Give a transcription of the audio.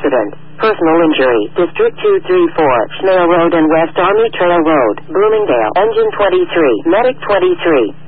accident. Personal injury. District 234, Snail Road and West Army Trail Road, Bloomingdale. Engine 23, Medic 23.